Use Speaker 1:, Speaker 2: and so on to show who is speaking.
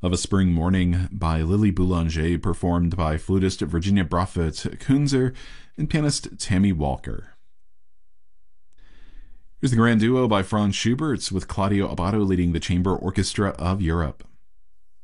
Speaker 1: of a Spring Morning by Lily Boulanger, performed by flutist Virginia Brofet Kunzer and pianist Tammy Walker. Here's the Grand Duo by Franz Schubert, with Claudio Abbado leading the Chamber Orchestra of Europe.